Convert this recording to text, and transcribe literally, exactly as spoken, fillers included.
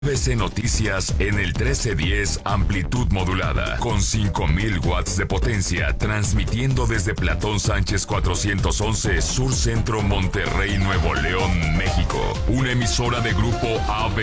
A B C Noticias en el trece diez amplitud modulada con cinco mil watts de potencia, transmitiendo desde Platón Sánchez cuatrocientos once Sur Centro, Monterrey, Nuevo León, México. Una emisora de Grupo A B